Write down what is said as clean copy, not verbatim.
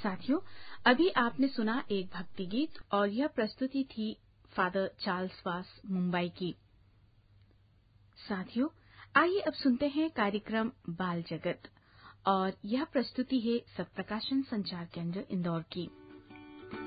साथियों, अभी आपने सुना एक भक्ति गीत और यह प्रस्तुति थी फादर चार्ल्स वास मुंबई की। साथियों, आइए अब सुनते हैं कार्यक्रम बाल जगत और यह प्रस्तुति है सत्प्रकाशन संचार केंद्र इंदौर की।